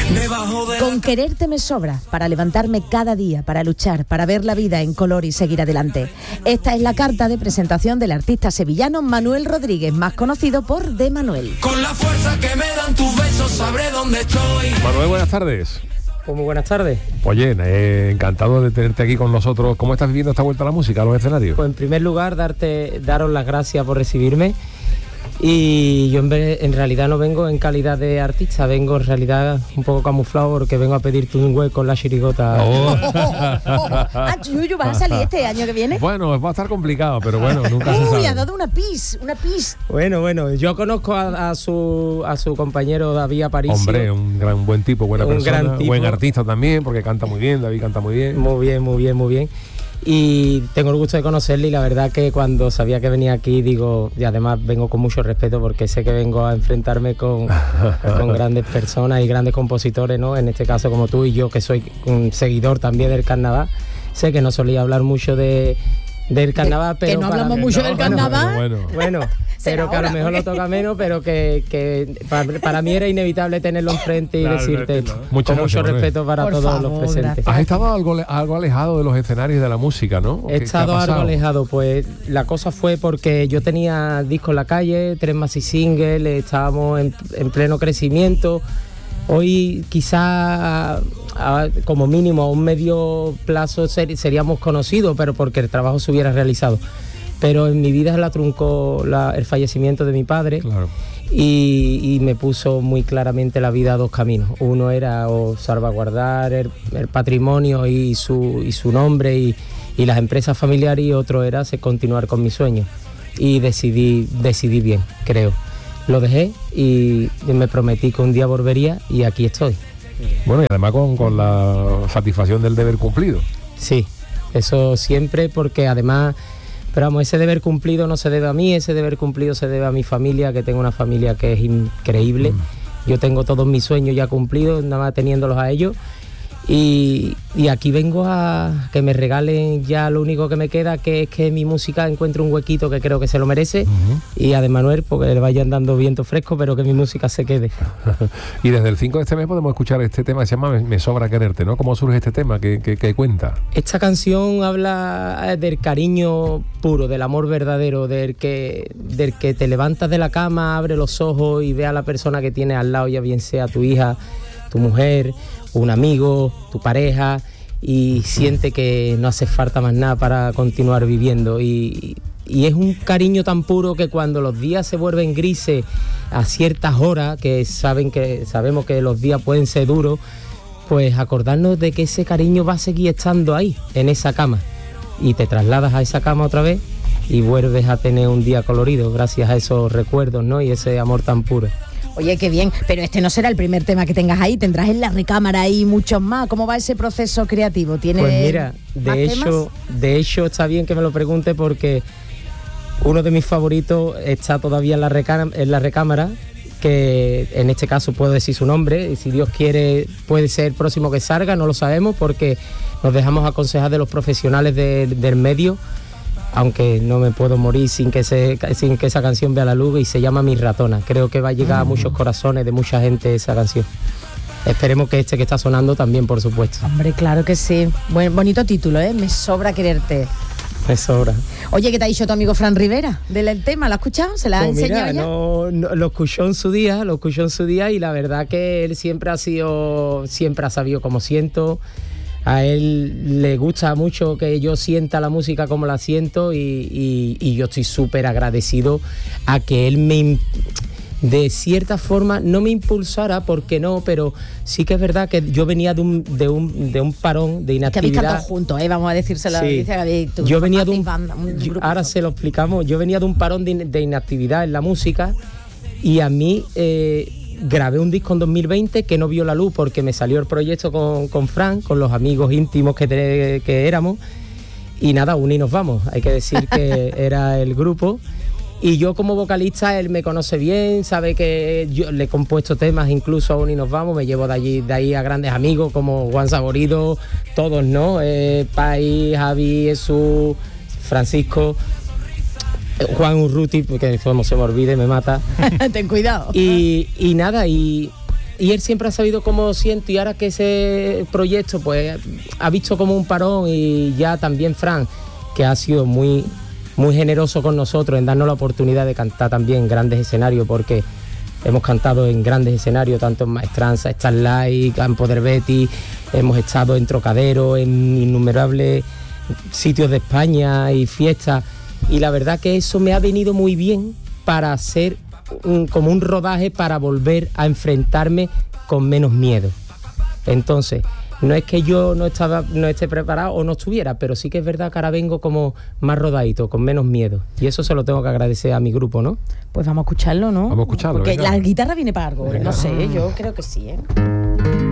Con quererte me sobra para levantarme cada día, para luchar, para ver la vida en color y seguir adelante. Esta es la carta de presentación del artista sevillano Manuel Rodríguez, más conocido por De Manuel. Con la fuerza que me dan tus besos sabré dónde estoy. Manuel, buenas tardes. Pues muy buenas tardes. Oye, encantado de tenerte aquí con nosotros. ¿Cómo estás viviendo esta vuelta a la música, a los escenarios? Pues en primer lugar, daros las gracias por recibirme. Y yo en realidad no vengo en calidad de artista, vengo en realidad un poco camuflado porque vengo a pedirte un hueco en la chirigota. Yuyu, ¿vas a salir este año que viene? Bueno, va a estar complicado, pero bueno, nunca se sabe. Uy, ha dado una pis. Bueno, yo conozco a su compañero David Aparicio. Hombre, un buen tipo, buena persona, gran tipo. Buen artista también, porque canta muy bien, David canta muy bien. Muy bien. Y tengo el gusto de conocerle y la verdad que cuando sabía que venía aquí, digo, y además vengo con mucho respeto porque sé que vengo a enfrentarme con grandes personas y grandes compositores, ¿no? En este caso como tú y yo, que soy un seguidor también del carnaval. Sé que no solía hablar mucho del carnaval, pero... Que no hablamos mucho del carnaval. Bueno, pero que a lo mejor lo toca menos, pero que para mí era inevitable tenerlo enfrente y decirte con mucho respeto para todos los presentes. Has estado algo alejado de los escenarios y de la música, ¿no? He estado algo alejado, pues la cosa fue porque yo tenía discos en la calle, 3 maxi singles, estábamos en pleno crecimiento. Hoy quizá como mínimo a un medio plazo seríamos conocidos, pero porque el trabajo se hubiera realizado. Pero en mi vida la truncó el fallecimiento de mi padre. Claro. Y me puso muy claramente la vida a 2 caminos. Uno era o salvaguardar el patrimonio y su nombre y las empresas familiares, y otro era continuar con mis sueños. Y decidí bien, creo. Lo dejé y me prometí que un día volvería y aquí estoy. Bueno, y además con la satisfacción del deber cumplido. Sí, eso siempre, porque además... Pero vamos, ese deber cumplido no se debe a mí, ese deber cumplido se debe a mi familia, que tengo una familia que es increíble. Yo tengo todos mis sueños ya cumplidos, nada más teniéndolos a ellos. Y aquí vengo a que me regalen ya lo único que me queda, que es que mi música encuentre un huequito que creo que se lo merece. Y a De Manuel, porque le vayan dando viento fresco, pero que mi música se quede. Y desde el 5 de este mes podemos escuchar este tema que se llama Me sobra quererte, ¿no? ¿Cómo surge este tema? ¿Qué cuenta? Esta canción habla del cariño puro, del amor verdadero, del que te levantas de la cama, abre los ojos y ve a la persona que tienes al lado, ya bien sea tu hija, tu mujer, un amigo, tu pareja, y siente que no hace falta más nada para continuar viviendo. Y es un cariño tan puro que cuando los días se vuelven grises a ciertas horas, que sabemos que los días pueden ser duros, pues acordarnos de que ese cariño va a seguir estando ahí, en esa cama. Y te trasladas a esa cama otra vez y vuelves a tener un día colorido gracias a esos recuerdos, ¿no? Y ese amor tan puro. Oye, qué bien, pero este no será el primer tema que tengas ahí, tendrás en la recámara ahí muchos más. ¿Cómo va ese proceso creativo? ¿Tiene pues mira, de hecho está bien que me lo pregunte, porque uno de mis favoritos está todavía en la recámara, que en este caso puedo decir su nombre, y si Dios quiere puede ser el próximo que salga, no lo sabemos porque nos dejamos aconsejar de los profesionales del medio, aunque no me puedo morir sin que esa canción vea la luz, y se llama Mi Ratona. Creo que va a llegar a muchos corazones de mucha gente esa canción. Esperemos que que está sonando también, por supuesto. Hombre, claro que sí. Bonito título, ¿eh? Me sobra quererte. Me sobra. Oye, ¿qué te ha dicho tu amigo Fran Rivera del tema? ¿Lo has escuchado? ¿Se la ha enseñado ya? No, lo escuchó en su día, y la verdad que él siempre ha sabido cómo siento. A él le gusta mucho que yo sienta la música como la siento, y yo estoy súper agradecido a que él de cierta forma no me impulsara, porque no, pero sí que es verdad que yo venía de un parón de inactividad. Que habéis cantado juntos, vamos a decírselo. Sí. Yo venía ahora se lo explicamos, yo venía de un parón de inactividad en la música, y a mí grabé un disco en 2020 que no vio la luz porque me salió el proyecto con Fran, con los amigos íntimos que éramos, y nada, Uni nos vamos, hay que decir que era el grupo. Y yo como vocalista, él me conoce bien, sabe que yo le he compuesto temas incluso a Uni nos vamos, me llevo de ahí a grandes amigos como Juan Saborido, todos, ¿no? Pai, Javi, Jesús, Francisco, Juan Urruti, porque como se me olvide me mata. Ten cuidado. Y nada, y y él siempre ha sabido cómo siento, y ahora que ese proyecto pues ha visto como un parón, y ya también Fran, que ha sido muy, muy generoso con nosotros en darnos la oportunidad de cantar también en grandes escenarios, porque hemos cantado en grandes escenarios, tanto en Maestranza, Starlight, Campo del Betis, hemos estado en Trocadero, en innumerables sitios de España y fiestas, y la verdad que eso me ha venido muy bien para hacer como un rodaje para volver a enfrentarme con menos miedo. Entonces, no es que yo no esté preparado o no estuviera, pero sí que es verdad que ahora vengo como más rodadito, con menos miedo. Y eso se lo tengo que agradecer a mi grupo, ¿no? Pues vamos a escucharlo, ¿no? Vamos a escucharlo. Porque venga. la guitarra viene para algo, Venga. no sé, yo creo que sí, ¿eh?